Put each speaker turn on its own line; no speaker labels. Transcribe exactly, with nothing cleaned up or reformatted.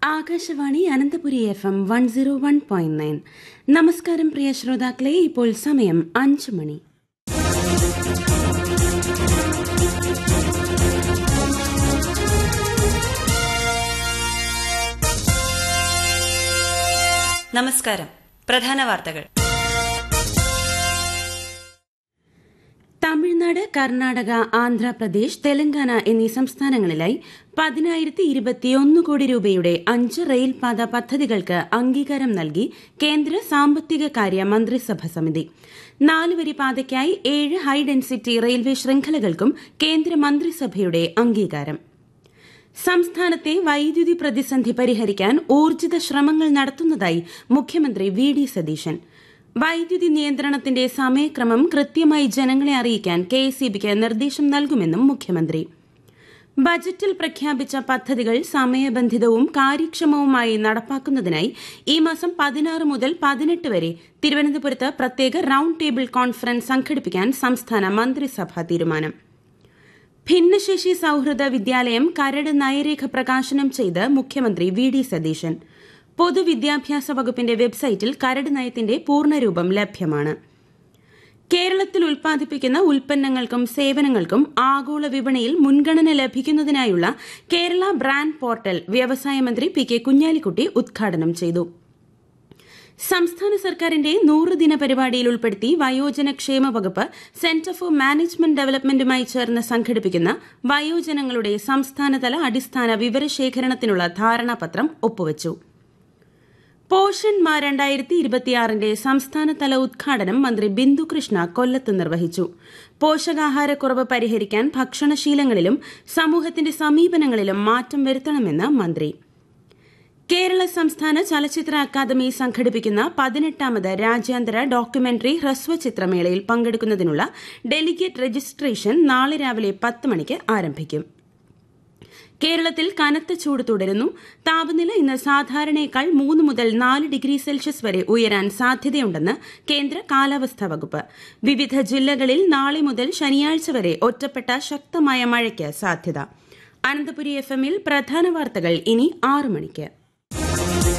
Akashvani Ananthapuri F M one zero one point nine. നമസ്കാരം പ്രിയ ശ്രോതാക്കളെ, ഇപ്പോൾ സമയം അഞ്ചു മണി.
നമസ്കാരം. പ്രധാന വാർത്തകൾ.
തമിഴ്നാട്, കർണാടക, ആന്ധ്രാപ്രദേശ്, തെലങ്കാന എന്നീ സംസ്ഥാനങ്ങളിലായി പതിനായിരത്തി ഇരുപത്തിയൊന്ന് കോടി രൂപയുടെ അഞ്ച് റെയിൽപാത പദ്ധതികൾക്ക് അംഗീകാരം നൽകി കേന്ദ്ര സാമ്പത്തിക കാര്യ മന്ത്രിസഭ സമിതി. നാലുവരി പാതയ്ക്കായി ഏഴ് ഹൈ ഡെൻസിറ്റി റെയിൽവേ ശൃംഖലകൾക്കും കേന്ദ്ര മന്ത്രിസഭയുടെ അംഗീകാരം. സംസ്ഥാനത്തെ വൈദ്യുതി പ്രതിസന്ധി പരിഹരിക്കാൻ ഊർജിത ശ്രമങ്ങൾ നടത്തുന്നതായി മുഖ്യമന്ത്രി വി ഡി സതീശൻ. വൈദ്യുതി നിയന്ത്രണത്തിന്റെ സമയക്രമം കൃത്യമായി ജനങ്ങളെ അറിയിക്കാൻ കെ എസ് ഇ ബിക്ക് നിർദ്ദേശം നൽകുമെന്നും മുഖ്യമന്ത്രി. ബജറ്റിൽ പ്രഖ്യാപിച്ച പദ്ധതികൾ സമയബന്ധിതവും കാര്യക്ഷമവുമായി നടപ്പാക്കുന്നതിനായി ഈ മാസം പതിനാറ് മുതൽ പതിനെട്ട് വരെ തിരുവനന്തപുരത്ത് പ്രത്യേക റൌണ്ട് ടേബിൾ കോൺഫറൻസ് സംഘടിപ്പിക്കാൻ സംസ്ഥാന മന്ത്രിസഭാ തീരുമാനം. ഭിന്നശേഷി സൌഹൃദ വിദ്യാലയം കരട് നയരേഖ പ്രകാശനം ചെയ്ത് മുഖ്യമന്ത്രി വി ഡി സതീശൻ. പൊതുവിദ്യാഭ്യാസ വകുപ്പിന്റെ വെബ്സൈറ്റിൽ കരട് നയത്തിന്റെ പൂർണ്ണരൂപം ലഭ്യമാണ്. കേരളത്തിൽ ഉൽപ്പാദിപ്പിക്കുന്ന ഉൽപ്പന്നങ്ങൾക്കും സേവനങ്ങൾക്കും ആഗോള വിപണിയിൽ മുൻഗണന ലഭിക്കുന്നതിനായുള്ള കേരള ബ്രാൻഡ് പോർട്ടൽ വ്യവസായ മന്ത്രി പി കെ കുഞ്ഞാലിക്കുട്ടി ഉദ്ഘാടനം ചെയ്തു. സംസ്ഥാന സർക്കാരിന്റെ നൂറുദിന പരിപാടിയിൽ ഉൾപ്പെടുത്തി വയോജന ക്ഷേമ വകുപ്പ് സെന്റർ ഫോർ മാനേജ്മെന്റ് ഡെവലപ്മെന്റുമായി ചേർന്ന് സംഘടിപ്പിക്കുന്ന വയോജനങ്ങളുടെ സംസ്ഥാനതല അടിസ്ഥാന വിവരശേഖരണത്തിനുള്ള ധാരണാപത്രം ഒപ്പുവച്ചു. പോഷൺ മാ രണ്ടായിരത്തി ഇരുപത്തിയാറിന്റെ സംസ്ഥാനതല ഉദ്ഘാടനം മന്ത്രി ബിന്ദു കൃഷ്ണ കൊല്ലത്ത് നിർവഹിച്ചു. പോഷകാഹാരക്കുറവ് പരിഹരിക്കാൻ ഭക്ഷണശീലങ്ങളിലും സമൂഹത്തിന്റെ സമീപനങ്ങളിലും മാറ്റം വരുത്തണമെന്ന് മന്ത്രി. കേരള സംസ്ഥാന ചലച്ചിത്ര അക്കാദമി സംഘടിപ്പിക്കുന്ന പതിനെട്ടാമത് രാജ്യാന്തര ഡോക്യുമെന്ററി ഹ്രസ്വചിത്രമേളയിൽ പങ്കെടുക്കുന്നതിനുള്ള ഡെലിഗേറ്റ് രജിസ്ട്രേഷൻ നാളെ രാവിലെ പത്ത് മണിക്ക് ആരംഭിക്കും. കേരളത്തിൽ കനത്ത ചൂട് തുടരുന്നു. താപനില ഇന്ന് സാധാരണയേക്കാൾ മൂന്ന് മുതൽ നാല് ഡിഗ്രി സെൽഷ്യസ് വരെ ഉയരാൻ സാധ്യതയുണ്ടെന്ന് കേന്ദ്ര കാലാവസ്ഥാ വകുപ്പ്. വിവിധ ജില്ലകളിൽ നാളെ മുതൽ ശനിയാഴ്ച വരെ ഒറ്റപ്പെട്ട ശക്തമായ മഴയ്ക്ക് സാധ്യത. അനന്തപുരി എഫ് എമ്മിൽ പ്രധാന വാർത്തകൾ ഇനി ആറ് മണിക്ക്.